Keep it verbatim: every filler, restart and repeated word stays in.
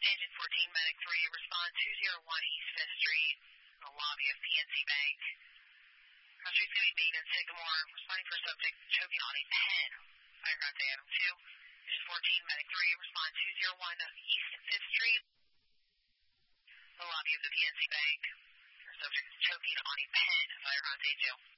Engine fourteen, Medic three, respond two zero one East fifth Street, the lobby of P N C Bank. Cross Street's going to be maintenance, Sycamore, responding for subject choking on a pen. Firecraft Adam two, Engine fourteen, Medic three, respond two zero one East fifth Street, the lobby of the P N C Bank. Subject choking on a pen. Firecraft A two.